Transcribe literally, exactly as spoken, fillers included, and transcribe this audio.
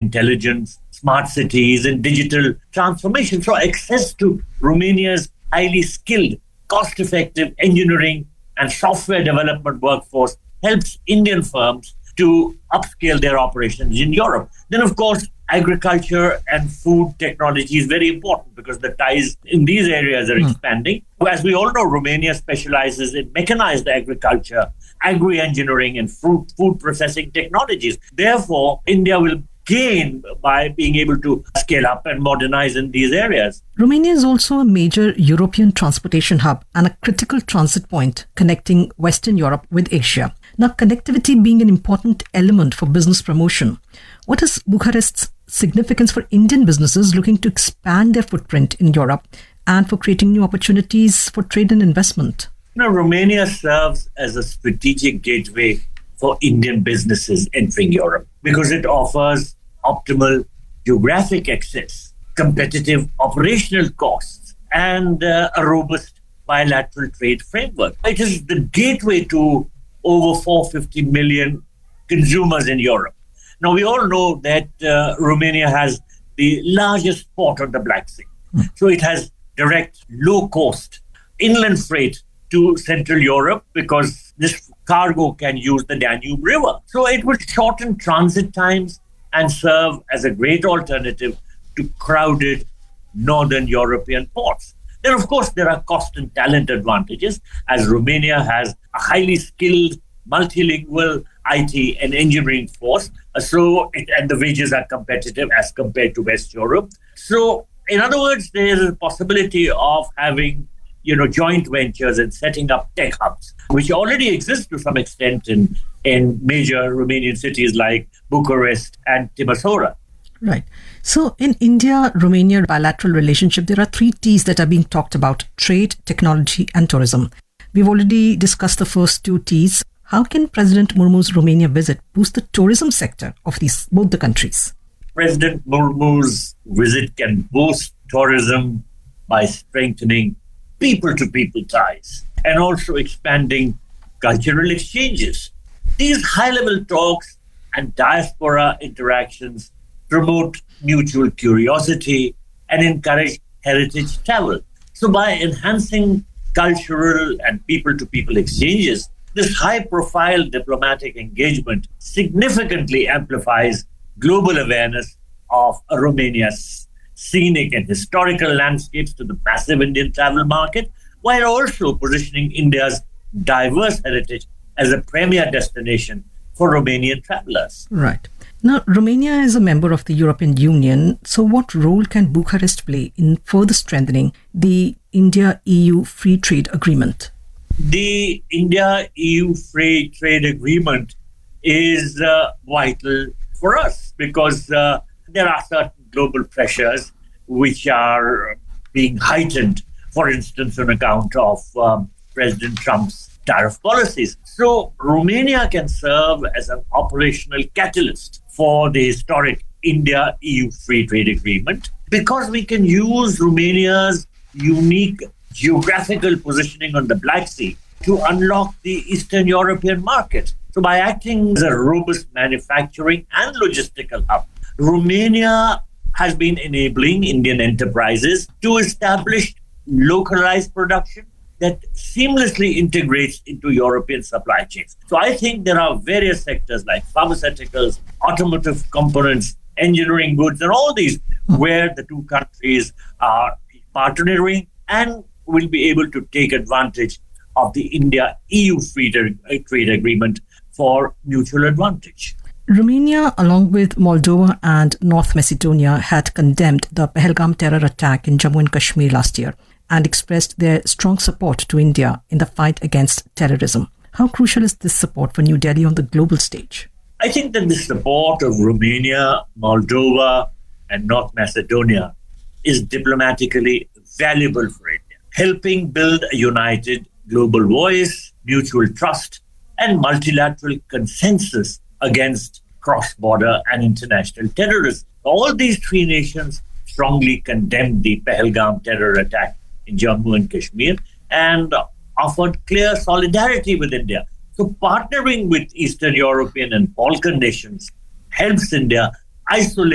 intelligence, smart cities, and digital transformation. So access to Romania's highly skilled, cost-effective engineering and software development workforce helps Indian firms to upscale their operations in Europe. Then, of course, agriculture and food technology is very important because the ties in these areas are mm. expanding. As we all know, Romania specializes in mechanized agriculture, agri-engineering, and food, food processing technologies. Therefore, India will gain by being able to scale up and modernize in these areas. Romania is also a major European transportation hub and a critical transit point connecting Western Europe with Asia. Now, connectivity being an important element for business promotion, what is Bucharest's significance for Indian businesses looking to expand their footprint in Europe and for creating new opportunities for trade and investment? You know, Romania serves as a strategic gateway for Indian businesses entering Europe because it offers optimal geographic access, competitive operational costs, and uh, a robust bilateral trade framework. It is the gateway to over four hundred fifty million consumers in Europe. Now, we all know that uh, Romania has the largest port on the Black Sea. Mm. So it has direct, low-cost inland freight to Central Europe because this cargo can use the Danube River. So it will shorten transit times and serve as a great alternative to crowded Northern European ports. Then, of course, there are cost and talent advantages as Romania has a highly skilled, multilingual I T and engineering force. So, it, and the wages are competitive as compared to West Europe. So, in other words, there is a possibility of having, you know, joint ventures and setting up tech hubs, which already exist to some extent in, in major Romanian cities like Bucharest and Timisoara. Right. So in India-Romania bilateral relationship, there are three T's that are being talked about: trade, technology, and tourism. We've already discussed the first two T's. How can President Murmu's Romania visit boost the tourism sector of these both the countries? President Murmu's visit can boost tourism by strengthening people-to-people ties and also expanding cultural exchanges. These high-level talks and diaspora interactions promote mutual curiosity and encourage heritage travel. So by enhancing cultural and people-to-people exchanges, this high-profile diplomatic engagement significantly amplifies global awareness of Romania's scenic and historical landscapes to the massive Indian travel market, while also positioning India's diverse heritage as a premier destination for Romanian travelers. Right. Now, Romania is a member of the European Union. So what role can Bucharest play in further strengthening the India-E U Free Trade Agreement? The India-E U Free Trade Agreement is uh, vital for us because uh, there are certain global pressures which are being heightened, for instance, on account of um, President Trump's tariff policies. So Romania can serve as an operational catalyst for the historic India-E U Free Trade Agreement because we can use Romania's unique geographical positioning on the Black Sea to unlock the Eastern European market. So by acting as a robust manufacturing and logistical hub, Romania has been enabling Indian enterprises to establish localized production that seamlessly integrates into European supply chains. So I think there are various sectors like pharmaceuticals, automotive components, engineering goods, and all these where the two countries are partnering and will be able to take advantage of the India-E U Free Trade Agreement for mutual advantage. Romania, along with Moldova and North Macedonia, had condemned the Pahalgam terror attack in Jammu and Kashmir last year and expressed their strong support to India in the fight against terrorism. How crucial is this support for New Delhi on the global stage? I think that the support of Romania, Moldova, and North Macedonia is diplomatically valuable for India, helping build a united global voice, mutual trust, and multilateral consensus against cross-border and international terrorism. All these three nations strongly condemned the Pahalgam terror attack in Jammu and Kashmir and offered clear solidarity with India. So partnering with Eastern European and Balkan nations helps India isolate